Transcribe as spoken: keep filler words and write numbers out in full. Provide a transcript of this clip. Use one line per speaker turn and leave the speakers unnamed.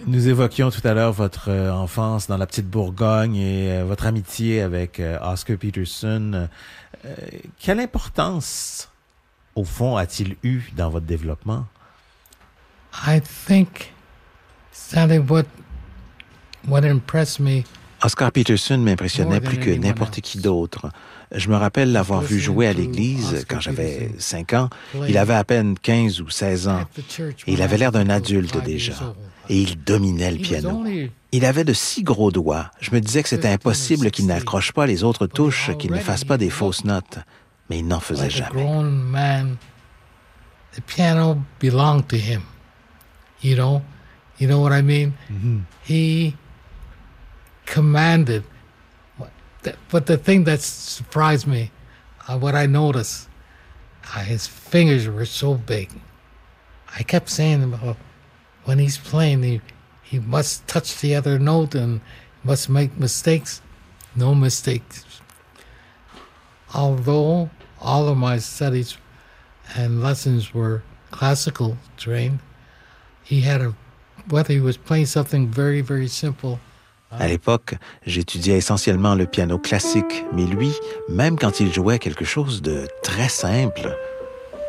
Nous évoquions tout à l'heure votre euh, enfance dans la petite Bourgogne et euh, votre amitié avec euh, Oscar Peterson. Euh, quelle importance, au fond, a-t-il eu dans votre développement?
I think Stanley, what, what impressed me.
Oscar Peterson m'impressionnait plus que n'importe qui d'autre. Je me rappelle l'avoir vu jouer à l'église quand j'avais cinq ans. Il avait à peine quinze ou seize ans. Et il avait l'air d'un adulte déjà. Et il dominait le piano. Il avait de si gros doigts. Je me disais que c'était impossible qu'il n'accroche pas les autres touches, qu'il ne fasse pas des fausses notes. Mais il n'en faisait jamais.
The piano belonged to him. You know, you know what I mean? Mm-hmm. He commanded. But the thing that surprised me, uh, what I noticed, uh, his fingers were so big. I kept saying, well, when he's playing, he, he must touch the other note and must make mistakes. No mistakes. Although all of my studies and lessons were classical trained, he had a, whether he was playing something very, very simple.
À l'époque, j'étudiais essentiellement le piano classique, mais lui, même quand il jouait quelque chose de très simple,